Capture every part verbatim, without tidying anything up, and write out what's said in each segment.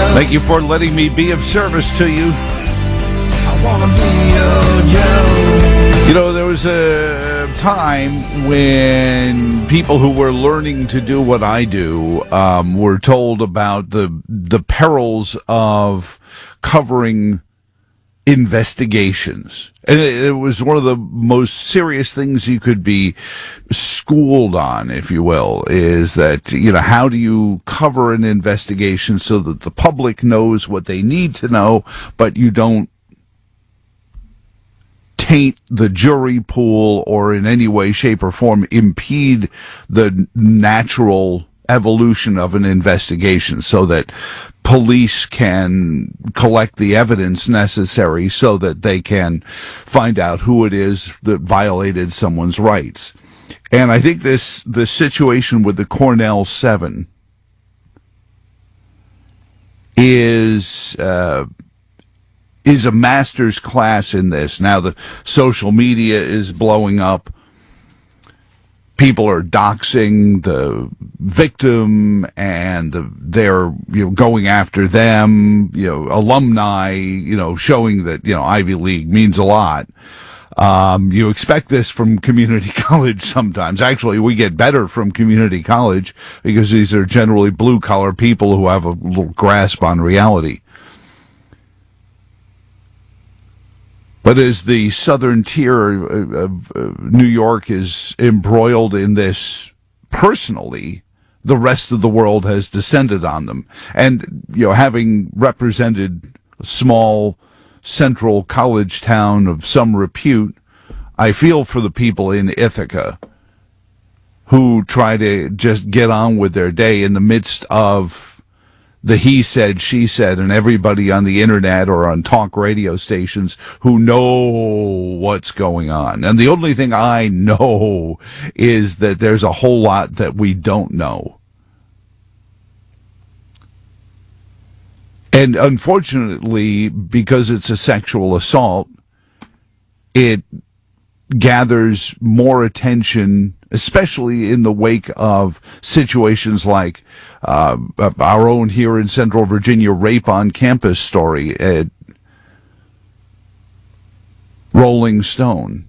Thank you for letting me be of service to you. I wanna be your Joe. You know, there was a time when people who were learning to do what I do um, were told about the the perils of covering investigations. And it, it was one of the most serious things you could be schooled on, if you will, is that, you know, how do you cover an investigation so that the public knows what they need to know, but you don't taint the jury pool or in any way, shape, or form impede the natural evolution of an investigation so that police can collect the evidence necessary so that they can find out who it is that violated someone's rights. And I think this, this situation with the Cornell Seven is, uh, is a master's class in this. Now the social media is blowing up. People are doxing the victim, and the, they're, you know, going after them, you know, alumni, you know, showing that, you know, Ivy League means a lot. Um, you expect this from community college sometimes. Actually, we get better from community college because these are generally blue-collar people who have a little grasp on reality. But as the southern tier of New York is embroiled in this personally, the rest of the world has descended on them. And, you know, having represented a small central college town of some repute, I feel for the people in Ithaca who try to just get on with their day in the midst of the he said, she said, and everybody on the internet or on talk radio stations who know what's going on. And the only thing I know is that there's a whole lot that we don't know. And unfortunately, because it's a sexual assault, it gathers more attention, especially in the wake of situations like uh, our own here in Central Virginia rape on campus story at Rolling Stone.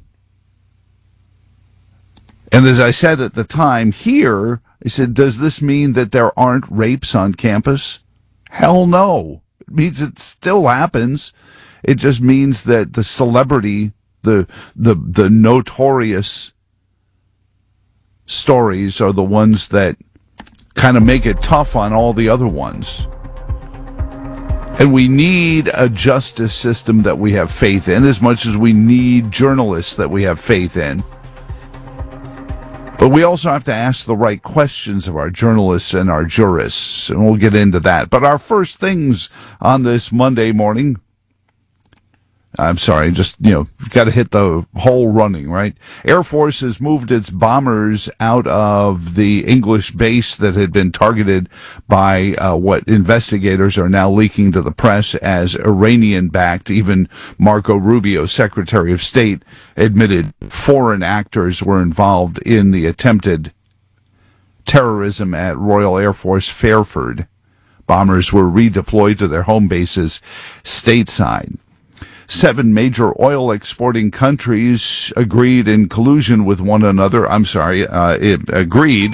And as I said at the time here, I said, does this mean that there aren't rapes on campus? Hell no. It means it still happens. It just means that the celebrity, the the the notorious stories are the ones that kind of make it tough on all the other ones. And we need a justice system that we have faith in as much as we need journalists that we have faith in. But we also have to ask the right questions of our journalists and our jurists, and we'll get into that. But our first things on this Monday morning, I'm sorry, just, you know, got to hit the hole running, right? Air Force has moved its bombers out of the English base that had been targeted by uh, what investigators are now leaking to the press as Iranian-backed. Even Marco Rubio, Secretary of State, admitted foreign actors were involved in the attempted terrorism at Royal Air Force Fairford. Bombers were redeployed to their home bases stateside. Seven major oil exporting countries agreed in collusion with one another. I'm sorry, uh, it agreed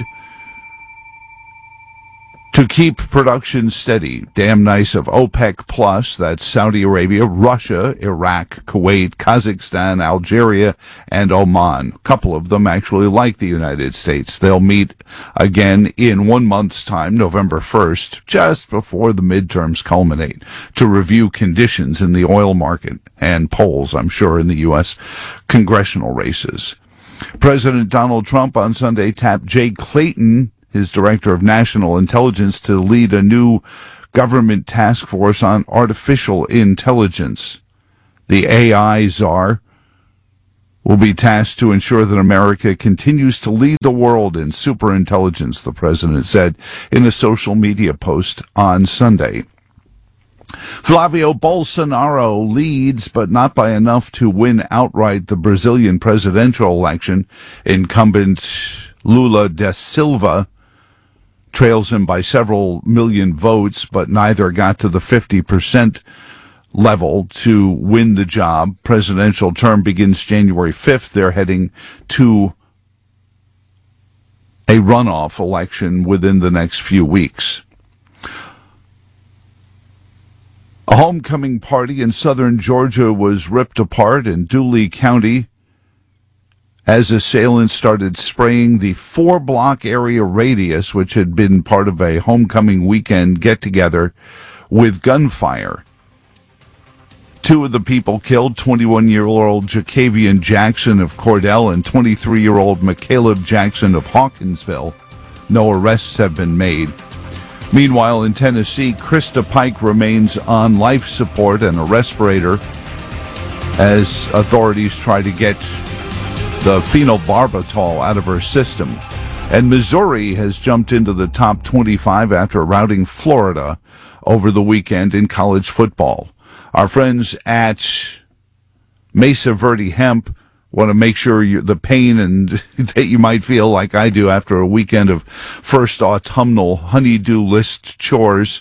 to keep production steady. Damn nice of OPEC Plus, that's Saudi Arabia, Russia, Iraq, Kuwait, Kazakhstan, Algeria, and Oman. A couple of them actually like the United States. They'll meet again in one month's time, November first, just before the midterms culminate, to review conditions in the oil market and polls, I'm sure, in the U S congressional races. President Donald Trump on Sunday tapped Jay Clayton, his director of national intelligence, to lead a new government task force on artificial intelligence. The A I czar will be tasked to ensure that America continues to lead the world in superintelligence, the president said in a social media post on Sunday. Flavio Bolsonaro leads, but not by enough to win outright the Brazilian presidential election. Incumbent Lula da Silva trails him by several million votes, but neither got to the fifty percent level to win the job. Presidential term begins January fifth. They're heading to a runoff election within the next few weeks. A homecoming party in southern Georgia was ripped apart in Dooley County as assailants started spraying the four-block area radius, which had been part of a homecoming weekend get-together, with gunfire. Two of the people killed, twenty-one-year-old Jacavian Jackson of Cordell and twenty-three-year-old McCaleb Jackson of Hawkinsville. No arrests have been made. Meanwhile, in Tennessee, Krista Pike remains on life support and a respirator as authorities try to get the phenobarbital out of her system. And Missouri has jumped into the top twenty-five after routing Florida over the weekend in college football. Our friends at Mesa Verde Hemp want to make sure you, the pain and that you might feel like I do after a weekend of first autumnal honeydew list chores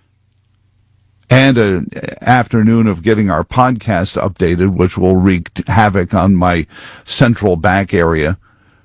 and an afternoon of getting our podcast updated, which will wreak havoc on my central back area.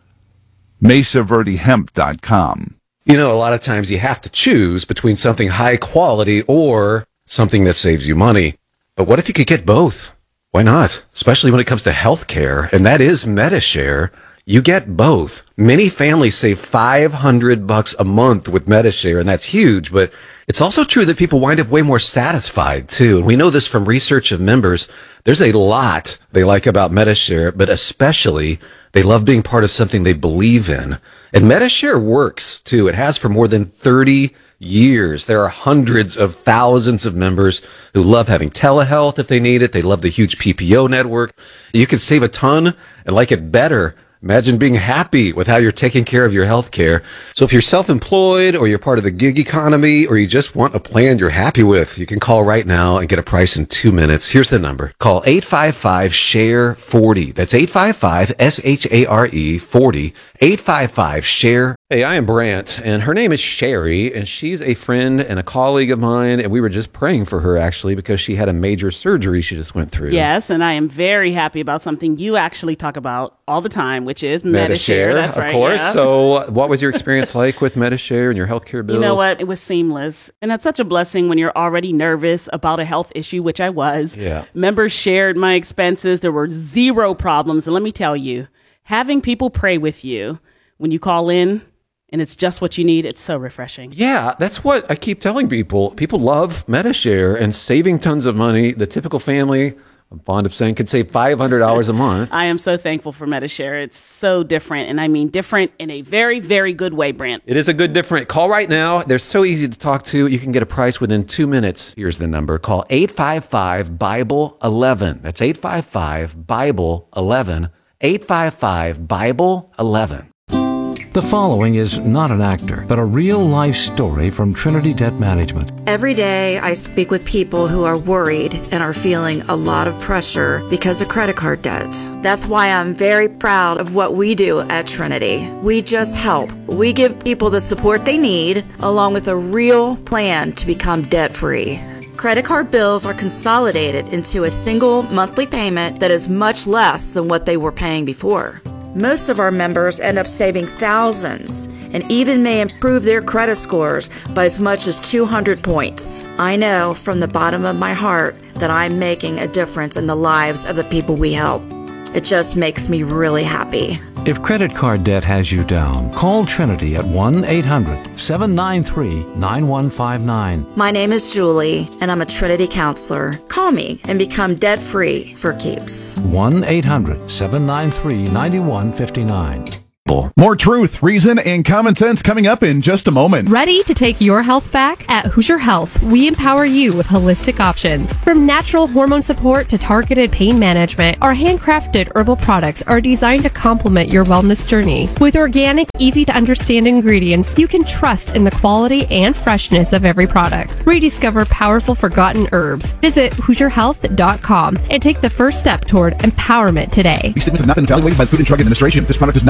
mesa verde hemp dot com. You know, a lot of times you have to choose between something high quality or something that saves you money. But what if you could get both? Why not? Especially when it comes to health care, and that is Medi-Share. You get both. Many families save five hundred bucks a month with Medi-Share, and that's huge, but it's also true that people wind up way more satisfied, too. And we know this from research of members. There's a lot they like about Medi-Share, but especially they love being part of something they believe in. And Medi-Share works, too. It has for more than thirty years. There are hundreds of thousands of members who love having telehealth if they need it. They love the huge P P O network. You can save a ton and like it better. Imagine being happy with how you're taking care of your health care. So if you're self-employed or you're part of the gig economy or you just want a plan you're happy with, you can call right now and get a price in two minutes. Here's the number. Call eight five five, S H A R E, forty. That's eight five five, S H A R E, forty. eight five five, S H A R E. Hey, I am Brant, and her name is Sherry, and she's a friend and a colleague of mine, and we were just praying for her, actually, because she had a major surgery she just went through. Yes, and I am very happy about something you actually talk about all the time, which is Medi-Share. That's of right, course. yeah. So what was your experience like with Medi-Share and your healthcare bills? You know what? It was seamless. And that's such a blessing when you're already nervous about a health issue, which I was. Yeah. Members shared my expenses. There were zero problems. And let me tell you, having people pray with you when you call in, and it's just what you need, it's so refreshing. Yeah, that's what I keep telling people. People love Medi-Share and saving tons of money. The typical family, I'm fond of saying, could save five hundred dollars a month. I am so thankful for Medi-Share. It's so different, and I mean different in a very, very good way, Brant. It is a good different. Call right now. They're so easy to talk to. You can get a price within two minutes. Here's the number. Call eight five five, Bible eleven. That's eight five five, Bible eleven. eight five five, Bible eleven. The following is not an actor, but a real-life story from Trinity Debt Management. Every day I speak with people who are worried and are feeling a lot of pressure because of credit card debt. That's why I'm very proud of what we do at Trinity. We just help. We give people the support they need, along with a real plan to become debt-free. Credit card bills are consolidated into a single monthly payment that is much less than what they were paying before. Most of our members end up saving thousands and even may improve their credit scores by as much as two hundred points. I know from the bottom of my heart that I'm making a difference in the lives of the people we help. It just makes me really happy. If credit card debt has you down, call Trinity at one eight hundred, seven nine three, nine one five nine. My name is Julie, and I'm a Trinity counselor. Call me and become debt-free for keeps. one eight hundred, seven nine three, nine one five nine. More truth, reason, and common sense coming up in just a moment. Ready to take your health back? At Hoosier Health, we empower you with holistic options. From natural hormone support to targeted pain management, our handcrafted herbal products are designed to complement your wellness journey. With organic, easy-to-understand ingredients, you can trust in the quality and freshness of every product. Rediscover powerful forgotten herbs. Visit Hoosier Health dot com and take the first step toward empowerment today. These statements have not been evaluated by the Food and Drug Administration. This product is not intended to diagnose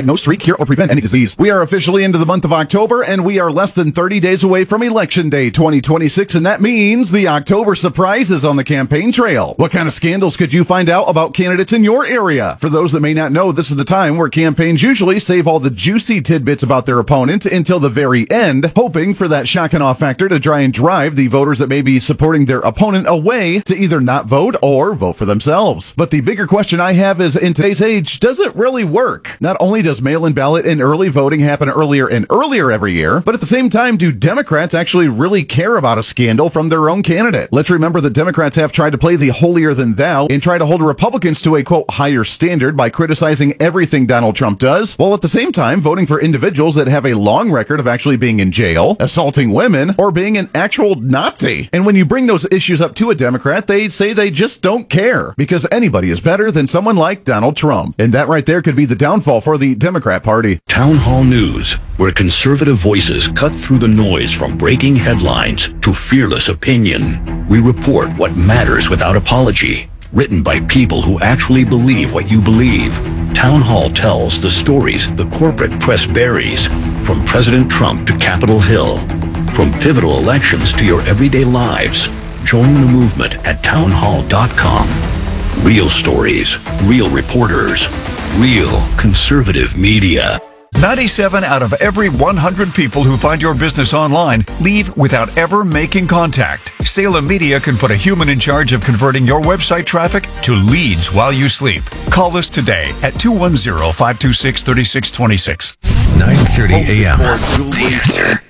diagnose, treat, cure, or prevent any disease. We are officially into the month of October, and we are less than thirty days away from Election Day twenty twenty-six, and that means the October surprise is on the campaign trail. What kind of scandals could you find out about candidates in your area? For those that may not know, this is the time where campaigns usually save all the juicy tidbits about their opponent until the very end, hoping for that shock and awe factor to try and drive the voters that may be supporting their opponent away to either not vote or vote for themselves. But the bigger question I have is, in today's age, does it really work? Not only does mail-in ballot and early voting happen earlier and earlier every year, but at the same time, do Democrats actually really care about a scandal from their own candidate? Let's remember that Democrats have tried to play the holier than thou and try to hold Republicans to a, quote, higher standard by criticizing everything Donald Trump does, while at the same time voting for individuals that have a long record of actually being in jail, assaulting women, or being an actual Nazi. And when you bring those issues up to a Democrat, they say they just don't care, because anybody is better than someone like Donald Trump. And that right there could be the downfall for the Democrat Party. Town Hall News, where conservative voices cut through the noise from breaking headlines to fearless opinion. We report what matters without apology. Written by people who actually believe what you believe. Town Hall tells the stories the corporate press buries, from President Trump to Capitol Hill, from pivotal elections to your everyday lives. Join the movement at town hall dot com. Real stories, real reporters, real conservative media. ninety-seven out of every one hundred people who find your business online leave without ever making contact. Salem Media can put a human in charge of converting your website traffic to leads while you sleep. Call us today at two one zero, five two six, three six two six. nine thirty a.m. The Answer.